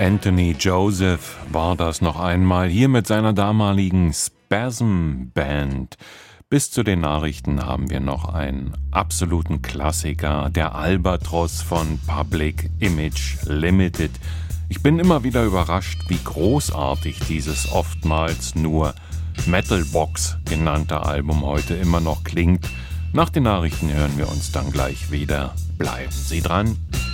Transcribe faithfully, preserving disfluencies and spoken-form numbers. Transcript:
Anthony Joseph war das noch einmal, hier mit seiner damaligen Spasm Band. Bis zu den Nachrichten haben wir noch einen absoluten Klassiker, der Albatros von Public Image Limited. Ich bin immer wieder überrascht, wie großartig dieses oftmals nur Metalbox genannte Album heute immer noch klingt. Nach den Nachrichten hören wir uns dann gleich wieder. Bleiben Sie dran.